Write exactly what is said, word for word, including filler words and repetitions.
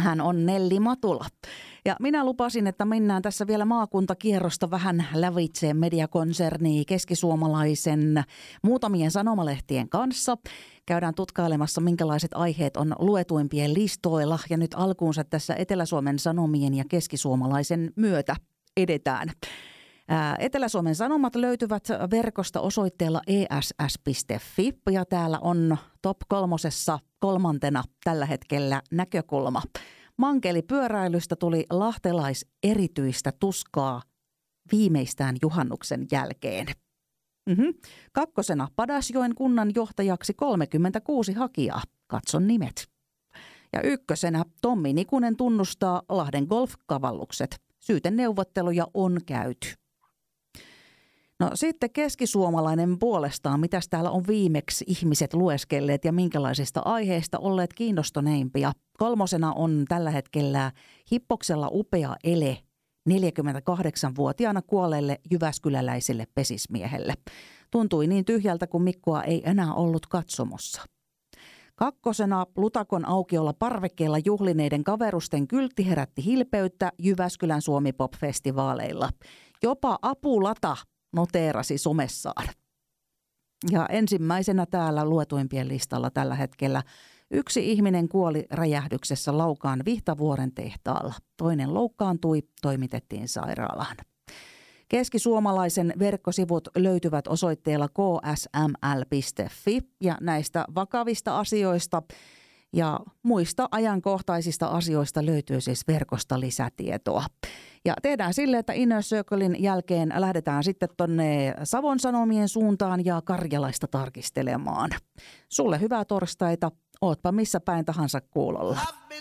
Hän on Nelli Matula. Ja minä lupasin, että mennään tässä vielä maakuntakierrosta vähän lävitseen mediakonserni keskisuomalaisen muutamien sanomalehtien kanssa. Käydään tutkailemassa, minkälaiset aiheet on luetuimpien listoilla. Ja nyt alkuunsa tässä Etelä-Suomen Sanomien ja keskisuomalaisen myötä edetään. Etelä-Suomen Sanomat löytyvät verkosta osoitteella e s s piste f i ja täällä on top kolmosessa kolmantena tällä hetkellä näkökulma. Mankelipyöräilystä tuli lahtelais erityistä tuskaa viimeistään juhannuksen jälkeen. Mm-hmm. Kakkosena Padasjoen kunnan johtajaksi kolmekymmentäkuusi hakijaa. Katson nimet. Ja ykkösenä Tommi Nikunen tunnustaa Lahden golfkavallukset. Syyteneuvotteluja on käyty. No sitten keskisuomalainen puolestaan, mitäs täällä on viimeksi ihmiset lueskelleet ja minkälaisista aiheista olleet kiinnostuneimpia. Kolmosena on tällä hetkellä Hippoksella upea ele neljäkymmentäkahdeksanvuotiaana kuolleelle jyväskyläläiselle pesismiehelle. Tuntui niin tyhjältä, kun Mikkoa ei enää ollut katsomossa. Kakkosena Lutakon aukiolla parvekkeella juhlineiden kaverusten kyltti herätti hilpeyttä Jyväskylän Suomi-pop-festivaaleilla. Jopa Apulata noteerasi somessaan. Ja ensimmäisenä täällä luetuimpien listalla tällä hetkellä yksi ihminen kuoli räjähdyksessä Laukaan Vihtavuoren tehtaalla. Toinen loukkaantui, toimitettiin sairaalaan. Keskisuomalaisen verkkosivut löytyvät osoitteella k s m l piste f i ja näistä vakavista asioista ja muista ajankohtaisista asioista löytyy siis verkosta lisätietoa. Ja tehdään sille, että Inner Circlein jälkeen lähdetään sitten tonne Savon Sanomien suuntaan ja Karjalaista tarkistelemaan. Sulle hyvää torstaita, ootpa missä päin tahansa kuulolla.